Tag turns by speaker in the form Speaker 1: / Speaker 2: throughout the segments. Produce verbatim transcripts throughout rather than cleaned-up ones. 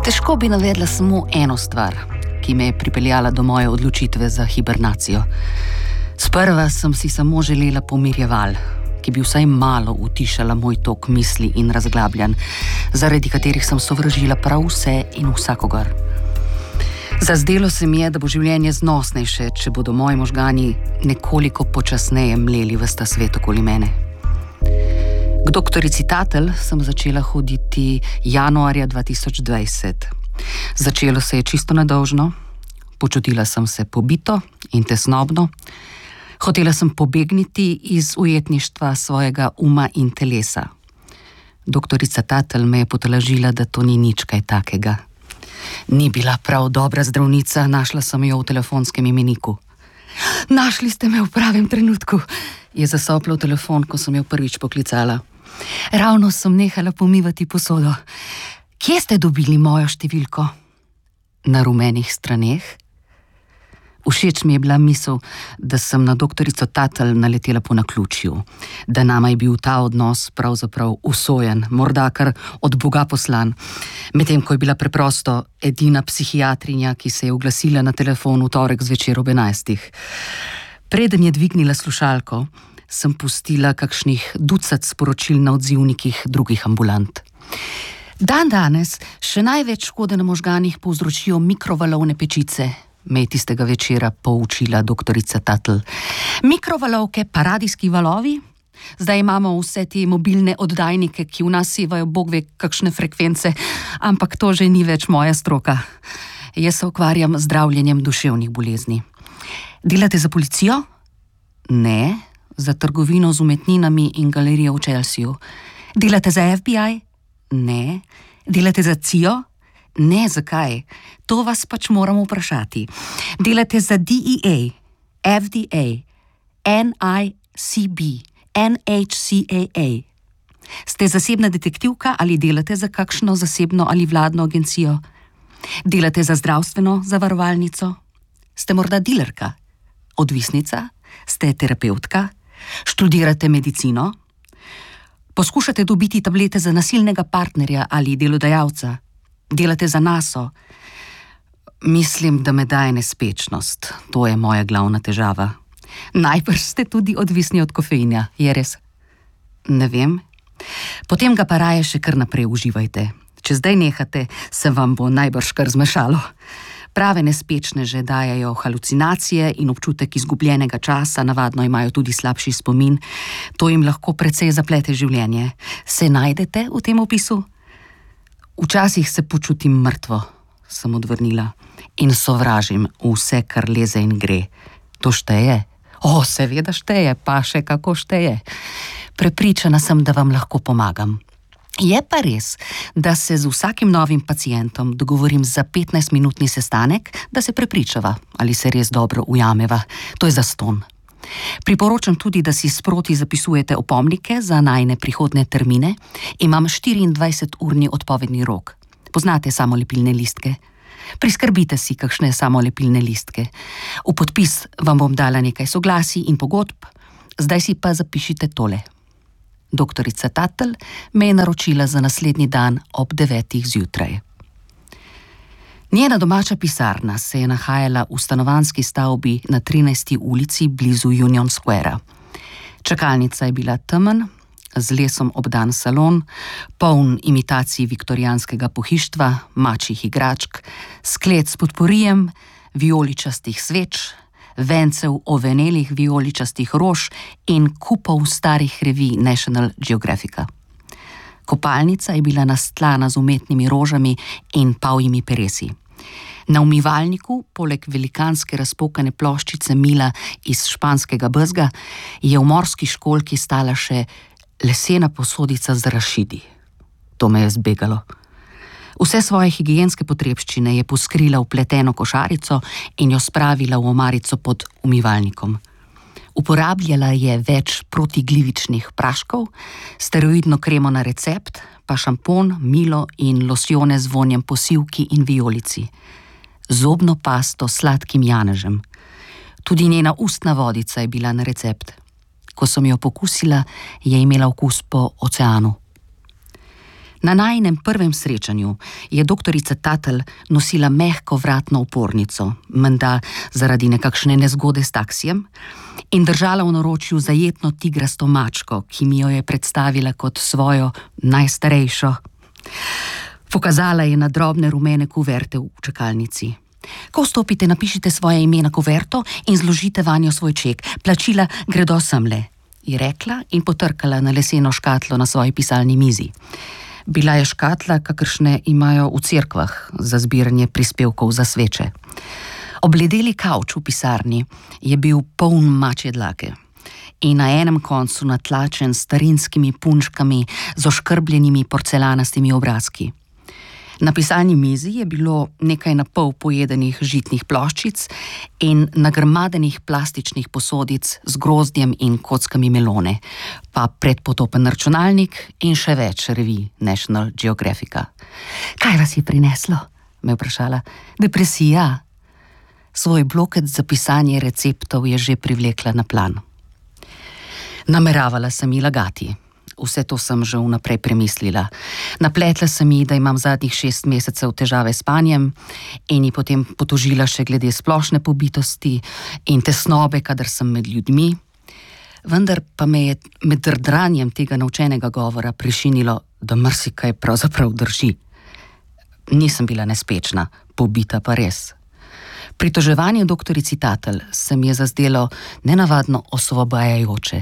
Speaker 1: Težko bi navedla samo eno stvar, ki me je pripeljala do moje odločitve za hibernacijo. Sprva sem si samo želela pomirjeval, ki bi vsaj malo utišala moj tok misli in razglabljanj, zaradi katerih sem sovražila prav vse in vsakogar. Zazdelo se mi je, da bo življenje znosnejše, če bodo moji možgani nekoliko počasneje mleli ves ta svet okoli mene. K doktorici Tatl sem začela hoditi januarja dva tisoč dvajset. Začelo se je čisto nedolžno, počutila sem se pobito in tesnobno, hotela sem pobegniti iz ujetništva svojega uma in telesa. Doktorica Tatl me je potolažila, da to ni nič kaj takega. Ni bila prav dobra zdravnica, našla sem jo v telefonskem imeniku. Našli ste me v pravem trenutku, je zasoplal telefon, ko sem jo prvič poklicala. Ravno sem nehala pomivati posodo. Kje ste dobili mojo številko? Na rumenih straneh? Všeč mi je bila misel, da sem na doktorico Tatl naletela po naključju, da nama je bil ta odnos pravzaprav usojen, morda kar od Boga poslan, medtem ko je bila preprosto edina psihiatrinja, ki se je oglasila na telefon v torek zvečer ob enajstih. Preden je dvignila slušalko, sem pustila kakšnih ducat sporočil na odzivnikih drugih ambulant. Dan danes še največ škode na možganih povzročijo mikrovalovne pečice, me je tistega večera poučila doktorica Tatl. Mikrovalovke pa radijski valovi? Zdaj imamo vse te mobilne oddajnike, ki v nas sevajo bog ve kakšne frekvence, ampak to že ni več moja stroka. Jaz se ukvarjam z zdravljenjem duševnih bolezni. Delate za policijo? Ne, za trgovino z umetninami in galerijo v Chelseaju. Delate za F B I? Ne. Delate za C I O? Ne, zakaj? To vas pač moram vprašati. Delate za D E A, F D A, N I C B, N H C A A. Ste zasebna detektivka ali delate za kakšno zasebno ali vladno agencijo? Delate za zdravstveno zavarovalnico? Ste morda dilerka? Odvisnica? Ste terapeutka? Študirate medicino? Poskušate dobiti tablete za nasilnega partnerja ali delodajalca? Delate za naso? Mislim, da me daje nespečnost. To je moja glavna težava. Najbrž ste tudi odvisni od kofeina, je res? Ne vem. Potem ga pa raje še kar naprej uživajte. Če zdaj nehate, se vam bo najbrž kar zmešalo. Prave nespečneže dajajo halucinacije in občutek izgubljenega časa, navadno imajo tudi slabši spomin. To jim lahko precej zaplete življenje. Se najdete v tem opisu? Včasih se počutim mrtvo, sem odvrnila, in sovražim vse, kar leze in gre. To šteje? O, seveda šteje, pa še kako šteje. Prepričana sem, da vam lahko pomagam. Je pa res, da se z vsakim novim pacientom dogovorim za petnajstminutni sestanek, da se prepričava, ali se res dobro ujameva. To je zastonj. Priporočam tudi, da si sproti zapisujete opomnike za najine prihodne termine. Imam štiriindvajseturni odpovedni rok. Poznate samolepilne listke? Priskrbite si kakšne samolepilne listke. V podpis vam bom dala nekaj soglasij in pogodb, zdaj si pa zapišite tole. Doktorica Tatl me je naročila za naslednji dan ob devetih zjutraj. Njena domača pisarna se je nahajala v stanovanjski stavbi na trinajsti ulici blizu Union Squarea. Čakalnica je bila temen, z lesom obdan salon, poln imitacij viktorijanskega pohištva, mačjih igračk, sklet s podporijem, vijoličastih sveč, vencev ovenelih vijoličastih rož in kupov starih revij National Geographica. Kopalnica je bila nastlana z umetnimi rožami in pavjimi peresi. Na umivalniku, poleg velikanske razpokane ploščice mila iz španskega bezga, je v morski školjki stala še lesena posodica z rašidi. To me je zbegalo. Vse svoje higienske potrebščine je poskrila v pleteno košarico in jo spravila v omarico pod umivalnikom. Uporabljala je več protiglivičnih praškov, steroidno kremo na recept, pa šampon, milo in losjone z vonjem po sivki in vijolici. Zobno pasto s sladkim janežem. Tudi njena ustna vodica je bila na recept. Ko sem jo pokusila, je imela okus po oceanu. Na najinem prvem srečanju je doktorica Tatl nosila mehko vratno opornico, menda zaradi nekakšne nezgode s taksijem, in držala v naročju zajetno tigrasto mačko, ki mi jo je predstavila kot svojo najstarejšo. Pokazala je na drobne rumene kuverte v čakalnici. Ko vstopite, napišite svoje ime na kuverto in zložite vanjo svoj ček. Plačila gredo semle, je rekla in potrkala na leseno škatlo na svoji pisalni mizi. Bila je škatla, kakršne imajo v cerkvah za zbiranje prispevkov za sveče. Obledeli kavč v pisarni je bil poln mačje dlake in na enem koncu natlačen s starinskimi punčkami z oškrbljenimi porcelanastimi obrazki. Na pisalni mizi je bilo nekaj na pol pojedenih žitnih ploščic in nagrmadenih plastičnih posodic z grozdjem in kockami melone, pa predpotopen računalnik in še več revij National Geographica. Kaj vas je prineslo? Me je vprašala. Depresija. Svoj bloket za pisanje receptov je že privlekla na plan. Nameravala sem ji lagati. Vse to sem že vnaprej premislila. Napletla sem ji, da imam zadnjih šest mesecev težave s spanjem in ji potem potožila še glede splošne pobitosti in tesnobe, kadar sem med ljudmi. Vendar pa me je med drdranjem tega naučenega govora prešinilo, da marsikaj pravzaprav drži. Nisem bila nespečna, pobita pa res. Pritoževanje doktorici Tatl se mi je zazdelo nenavadno osvobajajoče.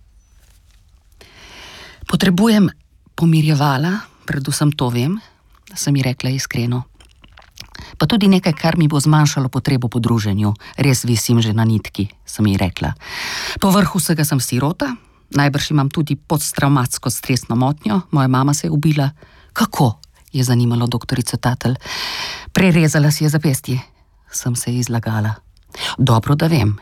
Speaker 1: Potrebujem pomirjevala, predvsem to vem, sem ji rekla iskreno. Pa tudi nekaj, kar mi bo zmanjšalo potrebo po druženju. Res visim že na nitki, sem ji rekla. Povrh vsega sem sirota, najbrž imam tudi posttraumatsko stresno motnjo, moja mama se je ubila. Kako? Je zanimalo doktorico Tatl. Prerezala si je zapestje, sem se izlagala. Dobro, da vem.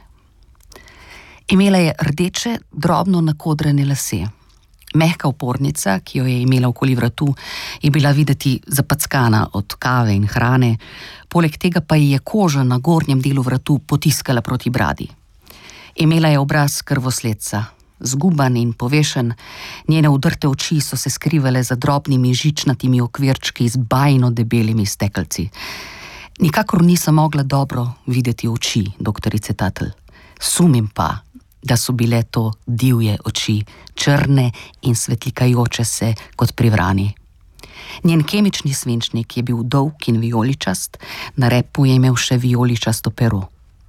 Speaker 1: Imela je rdeče, drobno nakodrane lase. Mehka opornica, ki jo je imela okoli vratu, je bila videti zapackana od kave in hrane, poleg tega pa ji je koža na gornjem delu vratu potiskala proti bradi. Imela je obraz krvosledca, zguban in povešen, njene udrte oči so se skrivale za drobnimi žičnatimi okvirčki z bajno debelimi stekelci. Nikakor nisem mogla dobro videti oči doktorice Tatl. Sumim pa, da so bile to divje oči, črne in svetlikajoče se kot pri vrani. Njen kemični svinčnik je bil dolg in vijoličast, na repu je imel še vijoličasto pero.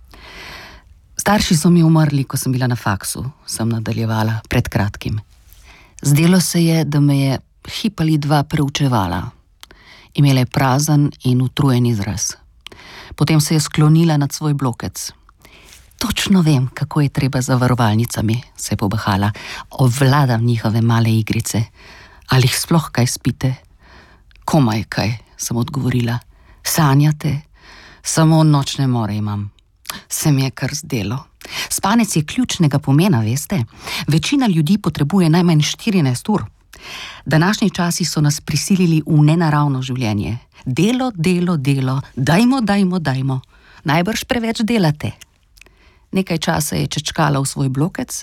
Speaker 1: Starši so mi umrli, ko sem bila na faksu, sem nadaljevala pred kratkim. Zdelo se je, da me je hip ali dva preučevala. Imela je prazen in utrujen izraz. Potem se je sklonila nad svoj blokec. Točno vem, kako je treba za varovalnicami, se je pobahala. Obvladam njihove male igrice. Ali jih sploh kaj spite? Komaj kaj, sem odgovorila. Sanjate? Samo nočne more imam. Se mi je kar zdelo. Spanec je ključnega pomena, veste? Večina ljudi potrebuje najmanj štirinajst ur. Današnji časi so nas prisilili v nenaravno življenje. Delo, delo, delo, dajmo, dajmo, dajmo. Najbrž preveč delate. Nekaj časa je čečkala v svoj blokec.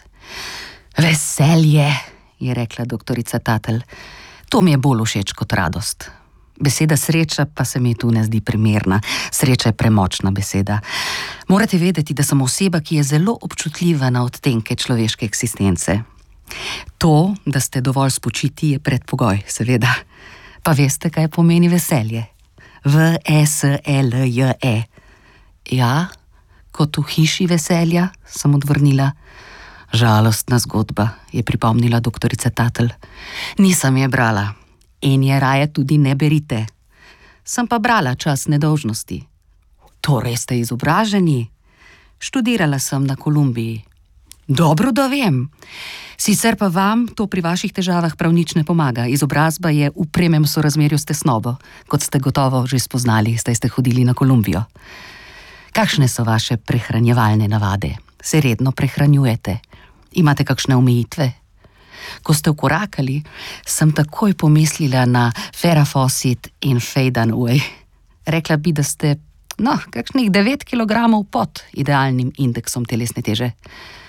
Speaker 1: Veselje, je rekla doktorica Tatl. To mi je bolj všeč kot radost. Beseda sreča pa se mi tu ne zdi primerna. Sreča je premočna beseda. Morate vedeti, da sem oseba, ki je zelo občutljiva na odtenke človeške eksistence. To, da ste dovolj spočiti, je predpogoj, seveda. Pa veste, kaj pomeni veselje? V E S L J E. Ja, kot v hiši veselja, sem odvrnila. Žalostna zgodba, je pripomnila doktorica Tatl. Nisem je brala in je raje tudi ne berite. Sem pa brala Čas nedolžnosti. Torej ste izobraženi? Študirala sem na Kolumbiji. Dobro, da vem. Sicer pa vam to pri vaših težavah prav nič ne pomaga. Izobrazba je v premem sorazmerju s tesnobo. Kot ste gotovo že spoznali, saj ste hodili na Kolumbijo. Kakšne so vaše prehranjevalne navade? Se redno prehranjujete? Imate kakšne omejitve? Ko ste vkorakali, sem takoj pomislila na Farrah Fawcett in Faye Dunaway. Rekla bi, da ste, no, kakšnih devet kilogramov pod idealnim indeksom telesne teže.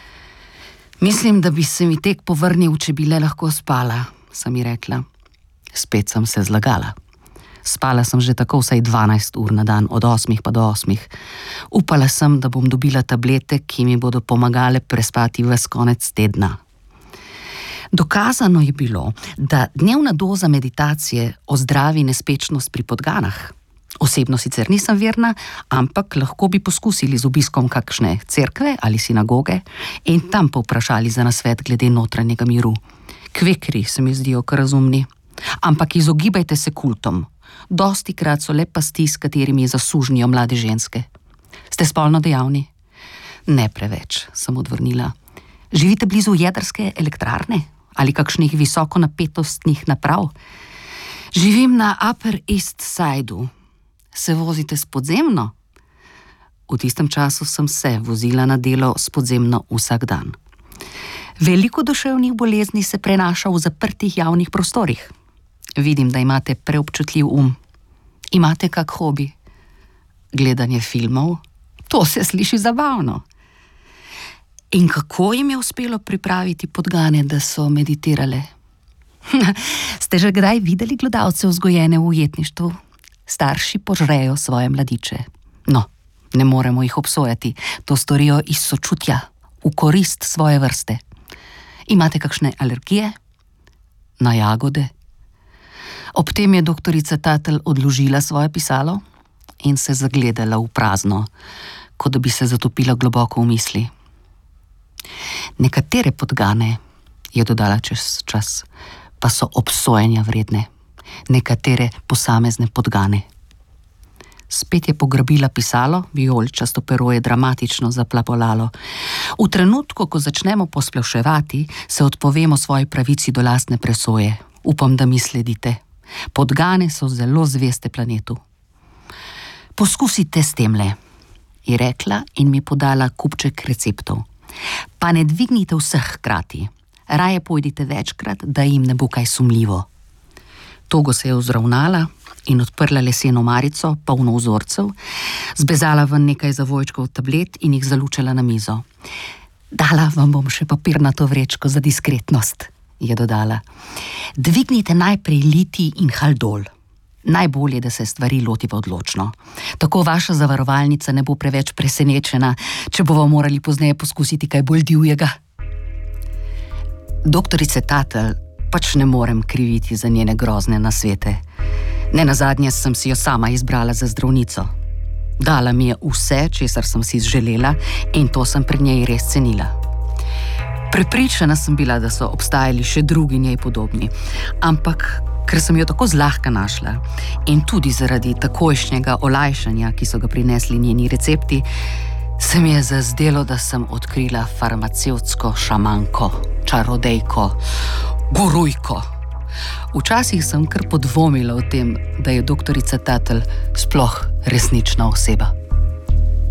Speaker 1: Mislim, da bi se mi tek povrnil, če bi le lahko spala, sem ji rekla. Spet sem se zlagala. Spala sem že tako vsaj dvanajst ur na dan, od osmih pa do osmih. Upala sem, da bom dobila tablete, ki mi bodo pomagale prespati ves konec tedna. Dokazano je bilo, da dnevna doza meditacije ozdravi nespečnost pri podganah. Osebno sicer nisem verna, ampak lahko bi poskusili z obiskom kakšne cerkve ali sinagoge in tam povprašali za nasvet glede notranjega miru. Kvekri se mi zdijo kar razumni, ampak izogibajte se kultom. Dostikrat so le pasti, s katerimi zasužnijo mlade ženske. Ste spolno dejavni? Ne preveč, sem odvrnila. Živite blizu jedrske elektrarne ali kakšnih visokonapetostnih naprav? Živim na Upper East Sideu. Se vozite s podzemno? V tistem času sem se vozila na delo s podzemno vsak dan. Veliko duševnih bolezni se prenaša v zaprtih javnih prostorih. Vidim, da imate preobčutljiv um. Imate kak hobi? Gledanje filmov? To se sliši zabavno. In kako jim je uspelo pripraviti podgane, da so meditirale? Ste že kdaj videli glodavce vzgojene v ujetništvu? Starši požrejo svoje mladiče. No, ne moremo jih obsojati. To storijo iz sočutja, v korist svoje vrste. Imate kakšne alergije? Na jagode? Ob tem je doktorica Tatl odložila svoje pisalo in se zagledala v prazno, kot da bi se zatopila globoko v misli. Nekatere podgane, je dodala čez čas, pa so obsojenja vredne. Nekatere posamezne podgane. Spet je pograbila pisalo, vijoličasto pero je dramatično zaplapolalo. V trenutku, ko začnemo posploševati, se odpovemo svoji pravici do lastne presoje. Upam, da mi sledite. Podgane so zelo zveste planetu. Poskusite s temle, je rekla in mi podala kupček receptov. Pa ne dvignite vseh hkrati. Raje pojdite večkrat, da jim ne bo kaj sumljivo. Togo se je vzravnala in odprla leseno marico, polno vzorcev, zbezala ven nekaj zavojčkov tablet in jih zalučala na mizo. Dala vam bom še papirnato vrečko za diskretnost, je dodala. Dvignite najprej litij in haldol. Najbolje, da se stvari lotiva odločno. Tako vaša zavarovalnica ne bo preveč presenečena, če bomo morali pozneje poskusiti kaj bolj divjega. Doktorice Tatl pač ne morem kriviti za njene grozne nasvete. Nenazadnje sem si jo sama izbrala za zdravnico. Dala mi je vse, česar sem si želela, in to sem pri njej res cenila. Prepričana sem bila, da so obstajali še drugi njej podobni, ampak ker sem jo tako zlahka našla in tudi zaradi takojšnjega olajšanja, ki so ga prinesli njeni recepti, se mi je zazdelo, da sem odkrila farmacevtsko šamanko, čarodejko, gurujko. Včasih sem kar podvomila o tem, da je doktorica Tatl sploh resnična oseba.